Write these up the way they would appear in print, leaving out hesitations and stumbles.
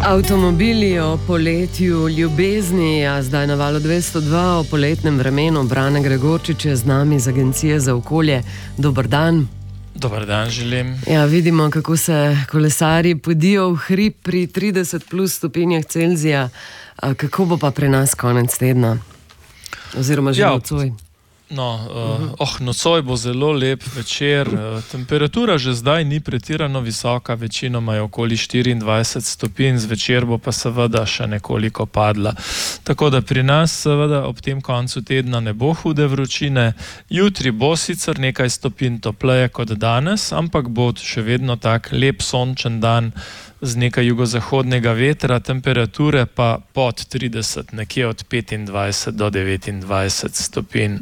Avtomobili o poletju ljubezni, a zdaj na Valu 202 o poletnem vremenu. Brane Gregorčič je z nami iz Agencije za okolje. Dober dan. Dober dan želim. Ja, vidimo, kako se kolesarji podijo v hrib pri 30 plus stopinjah Celzija. Kako bo pa pri nas konec tedna? Oziroma že nocoj? Nocoj bo zelo lep večer. Temperatura že zdaj ni pretirano visoka, večinoma je okoli 24 stopinj, zvečer bo pa seveda še nekoliko padla. Tako da pri nas seveda ob tem koncu tedna ne bo hude vročine. Jutri bo sicer nekaj stopinj topleje kot danes, ampak bo še vedno tak lep sončen dan z nekaj jugozahodnega vetra, temperature pa pod 30, nekje od 25 do 29 stopinj.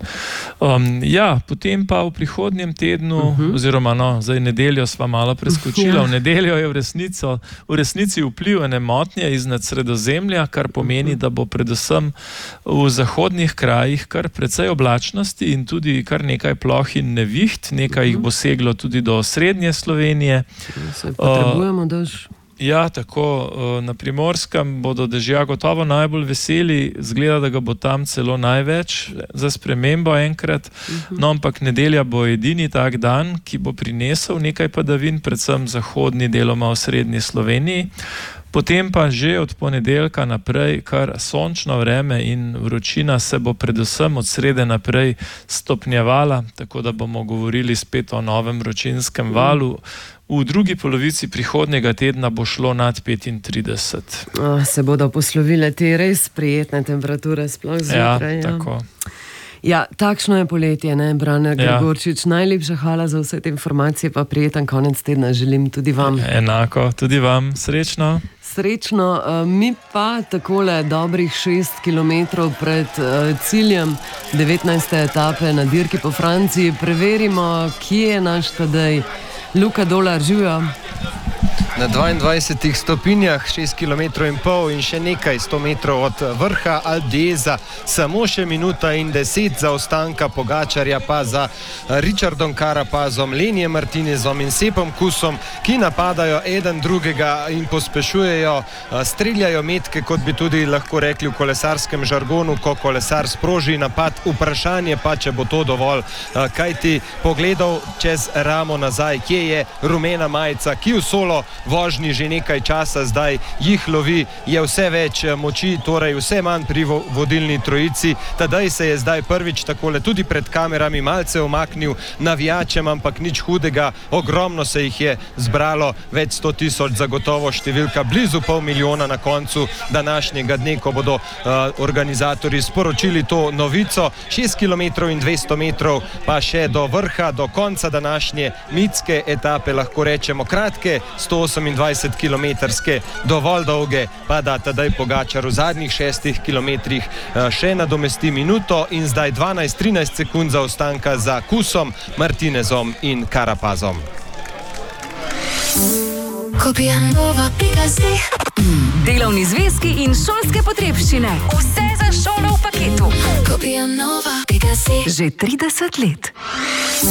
Potem pa v prihodnjem tednu, oziroma zdaj nedeljo sva malo preskočila, v nedeljo je v resnici vpliv ene motnje iznad Sredozemlja, kar pomeni, da bo predvsem v zahodnih krajih kar precej oblačnosti in tudi kar nekaj ploh in neviht, nekaj jih bo seglo tudi do srednje Slovenije. Potrebujemo dež. Ja, tako, na Primorskem bodo dežja gotovo najbolj veseli, zgleda, da ga bo tam celo največ za spremembo enkrat, ampak nedelja bo edini tak dan, ki bo prinesel nekaj padavin, predvsem zahodni, deloma v srednji Sloveniji. Potem pa že od ponedeljka naprej kar sončno vreme in vročina se bo predvsem od srede naprej stopnjevala, tako da bomo govorili spet o novem vročinskem valu. V drugi polovici prihodnjega tedna bo šlo nad 35. Se bodo poslovile te res prijetne temperature, sploh zjutraj. Ja, tako. Ja, takšno je poletje, ne, Brane Gregorčič. Najlepša hvala za vse te informacije, pa prijeten konec tedna želim tudi vam. Enako, tudi vam. Srečno. Srečno. Mi pa takole dobrih 6 kilometrov pred ciljem 19. etape na dirki po Franciji preverimo, kje je naš Tadej. Luka Dolar, živijo. Na 22 stopinjah, 6,5 km in še nekaj 100 metrov od vrha Alpe d'Huez, samo še minuta in 10 zaostanka Pogačarja pa za Richardom Carapazom, Lenjem Martinezom in Sepom Kusom, ki napadajo eden drugega in pospešujejo, streljajo metke, kot bi tudi lahko rekli v kolesarskem žargonu, ko kolesar sproži napad. Vprašanje pa, če bo to dovolj, kajti pogledal čez ramo nazaj, kje je rumena majica, ki v solo vožnji že nekaj časa zdaj jih lovi, je vse več moči, torej vse manj pri vodilni trojici. Tadej se je zdaj prvič takole tudi pred kamerami malce omaknil navijačem, ampak nič hudega, ogromno se jih je zbralo, več 100 tisoč, zagotovo številka blizu 500 000 na koncu današnjega dne, ko bodo organizatorji sporočili to novico. 6 km in 200 metrov pa še do vrha, do konca današnje mitske etape, lahko rečemo kratke, 128 kilometrske, dovolj dolge, pa da Tadej Pogačar v zadnjih 6 kilometrih še nadomesti minuto in zdaj 12-13 sekund zaostanka za Kusom, Martinezom in Carapazom. Delovni zvezki in šolske potrebščine. Vse za šolo v paketu. Že 30 let.